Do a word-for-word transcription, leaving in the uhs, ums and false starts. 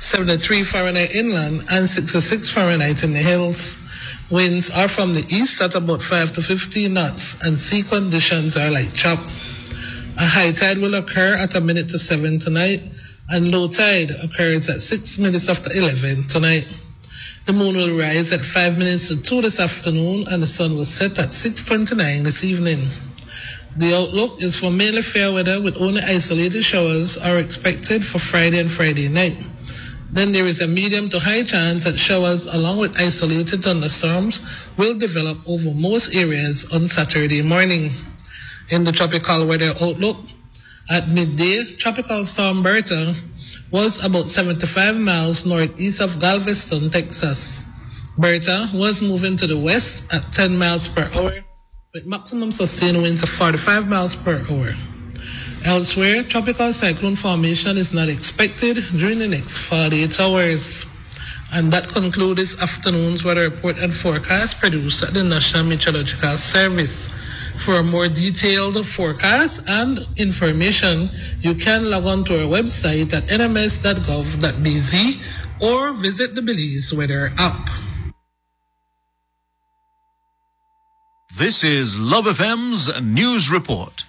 seventy-three Fahrenheit inland, and sixty-six Fahrenheit in the hills. Winds are from the east at about five to fifteen knots, and sea conditions are light chop. A high tide will occur at a minute to seven tonight, and low tide occurs at six minutes after eleven tonight. The moon will rise at five minutes to two this afternoon, and the sun will set at six twenty-nine this evening. The outlook is for mainly fair weather with only isolated showers are expected for Friday and Friday night. Then there is a medium to high chance that showers along with isolated thunderstorms will develop over most areas on Saturday morning. In the tropical weather outlook, at midday, Tropical Storm Bertha was about seventy-five miles northeast of Galveston, Texas. Bertha was moving to the west at ten miles per hour with maximum sustained winds of forty-five miles per hour. Elsewhere, tropical cyclone formation is not expected during the next forty-eight hours. And that concludes this afternoon's weather report and forecast produced at the National Meteorological Service. For a more detailed forecast and information, you can log on to our website at n m s dot gov dot b z or visit the Belize Weather app. This is Love F M's News Report.